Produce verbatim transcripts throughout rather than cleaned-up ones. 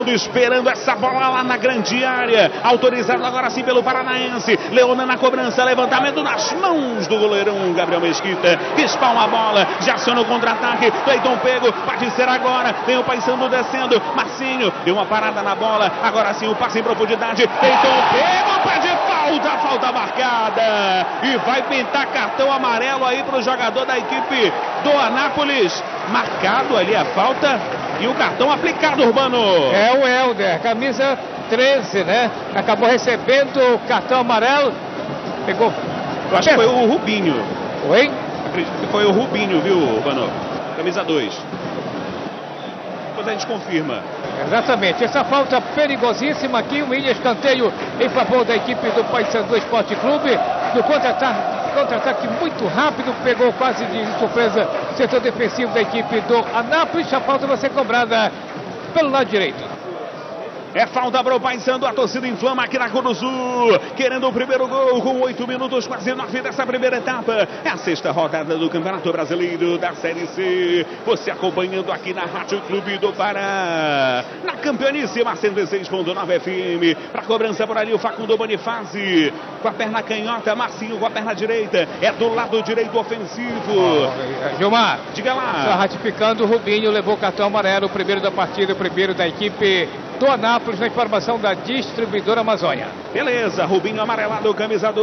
Esperando essa bola lá na grande área, autorizado agora sim pelo Paranaense. Leonan na cobrança, levantamento nas mãos do goleirão Gabriel Mesquita, que espalma a bola, já aciona o contra-ataque. Cleiton pego, pode ser agora, vem o Paysandu descendo, Marcinho deu uma parada na bola, agora sim o passe em profundidade. Cleiton pego, pede falta, falta marcada, e vai pintar cartão amarelo aí para o jogador da equipe do Anápolis. Marcado ali a falta e o cartão aplicado, Urbano. É o Helder, camisa treze, né? Acabou recebendo o cartão amarelo. Pegou. Eu acho que foi o Rubinho. Oi? Acredito que foi o Rubinho, viu, Urbano? Camisa dois. Depois a gente confirma. Exatamente. Essa falta perigosíssima aqui. O Ilha escanteio em favor da equipe do Paysandu Esporte Clube. No contra-ataque. Contra-ataque muito rápido, pegou quase de surpresa o setor defensivo da equipe do Anápolis. A falta vai ser cobrada pelo lado direito. É falta para o Paysandu, a torcida inflama aqui na Curuzu, querendo o primeiro gol com oito minutos, quase nove dessa primeira etapa. É a sexta rodada do Campeonato Brasileiro da Série C. Você acompanhando aqui na Rádio Clube do Pará, na campeoníssima cento e seis ponto nove F M. Para cobrança por ali o Facundo Bonifácio, com a perna canhota, Marcinho com a perna direita, é do lado direito ofensivo. Oh, Gilmar, diga lá. Só ratificando, o Rubinho levou o cartão amarelo, o primeiro da partida, o primeiro da equipe do Anápolis, na informação da distribuidora Amazônia. Beleza, Rubinho amarelado, camisa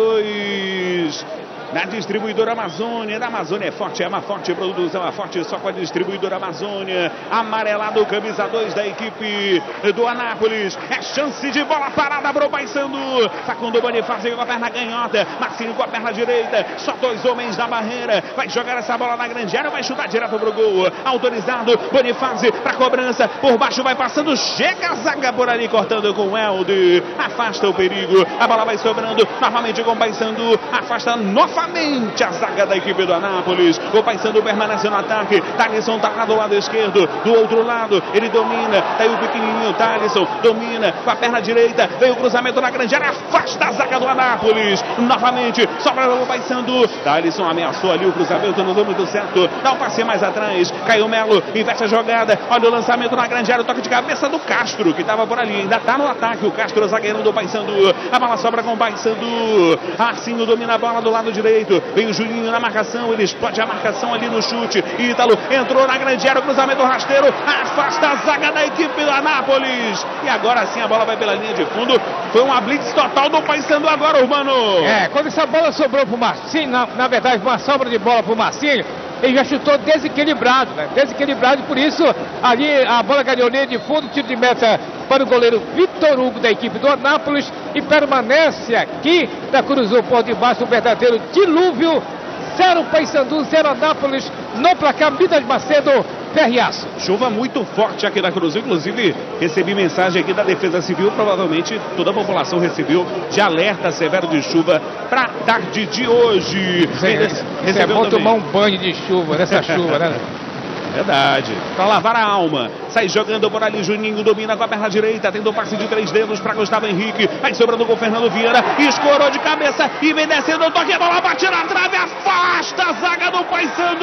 dois. Na distribuidora Amazônia, da Amazônia é forte, é uma forte produção, é forte só com a distribuidora Amazônia. Amarelado, camisa dois da equipe do Anápolis. É chance de bola parada para o Paysandu. Facundo Bonifácio com a perna canhota, Marcinho com a perna direita. Só dois homens na barreira. Vai jogar essa bola na grande área, vai chutar direto pro gol. Autorizado, Bonifácio para cobrança. Por baixo vai passando, chega a zaga por ali, cortando com o Helder. Afasta o perigo, a bola vai sobrando novamente com o Paysandu. Afasta novamente. Novamente a zaga da equipe do Anápolis. O Paysandu permanece no ataque. Thalisson tá lá do lado esquerdo. Do outro lado, ele domina. Daí o pequenininho Thalisson domina com a perna direita. Vem o cruzamento na grande área. Afasta a zaga do Anápolis. Novamente, sobra o Paysandu. Thalisson ameaçou ali o cruzamento, não deu muito certo. Dá um passe mais atrás. Caio Melo investe a jogada. Olha o lançamento na grande área. O toque de cabeça do Castro, que estava por ali. Ainda tá no ataque. O Castro, o zagueirão do Paysandu. A bola sobra com o Paysandu. Arcinho domina a bola do lado direito. Vem o Juninho na marcação, ele explode a marcação ali no chute. Ítalo entrou na grande área, o cruzamento rasteiro, afasta a zaga da equipe do Anápolis. E agora sim a bola vai pela linha de fundo. Foi uma blitz total do Paysandu agora, Urbano. É, quando essa bola sobrou pro Marcinho, na, na verdade uma sobra de bola pro Marcinho, ele já chutou desequilibrado, né? Desequilibrado, por isso ali a bola ganhou linha de fundo, tiro de meta para o goleiro Vitor Hugo da equipe do Anápolis, e permanece aqui da Curuzu por debaixo um verdadeiro dilúvio. Zero Paysandu, zero Anápolis no placar. Midas Macedo, Ferriaço. Chuva muito forte aqui na Curuzu, inclusive recebi mensagem aqui da Defesa Civil, provavelmente toda a população recebeu de alerta severo de chuva para a tarde de hoje. Esse é bom também tomar um banho de chuva, nessa chuva, né? Verdade, para lavar a alma. Sai jogando por ali, Juninho domina com a perna direita, tendo passe de três dedos para Gustavo Henrique. Vai sobrando com o Fernando Vieira, escorou de cabeça e vem descendo o toque, a bola bate na trave, afasta a zaga do Paysandu.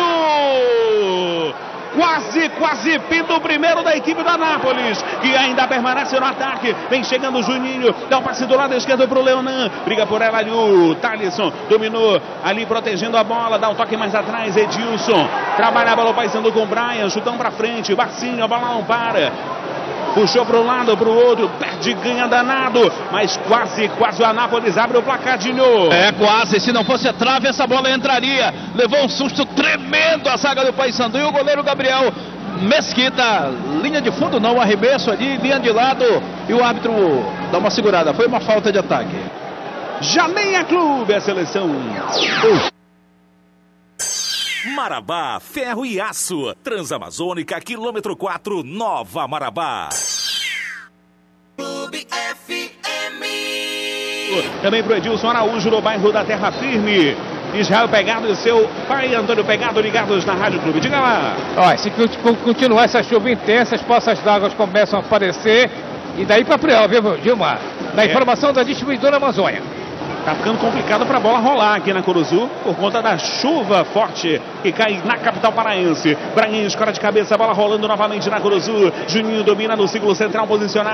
Quase, quase pinta o primeiro da equipe do Anápolis, que ainda permanece no ataque. Vem chegando o Juninho, dá um passe do lado esquerdo para o Leonan. Briga por ela ali o Thalisson, dominou ali protegendo a bola, dá um toque mais atrás, Edilson. Trabalha a bola o Paysandu com o Brian, chutão para frente, Marcinho, a bola não para. Puxou para um lado, para o outro, perde, ganha danado, mas quase, quase o Anápolis abre o placar, Dinho. É, quase, se não fosse a trave, essa bola entraria. Levou um susto tremendo a zaga do Paysandu e o goleiro Gabriel Mesquita. Linha de fundo não, arremesso ali, linha de lado, e o árbitro dá uma segurada. Foi uma falta de ataque. Jaleia Clube, a seleção. Marabá, ferro e aço. Transamazônica, quilômetro quatro, Nova Marabá. Clube F M. Também pro Edilson Araújo, no bairro da Terra Firme. Israel Pegado e seu pai Antônio Pegado ligados na Rádio Clube. Diga lá. Ó, se continuar essa chuva intensa, as poças d'água começam a aparecer. E daí para Priol, viu, Gilmar? Na é. informação da distribuidora Amazônia. Tá ficando complicado para a bola rolar aqui na Curuzu, por conta da chuva forte que cai na capital paraense. Braguinho escora de cabeça, a bola rolando novamente na Curuzu. Juninho domina no círculo central, posicionado.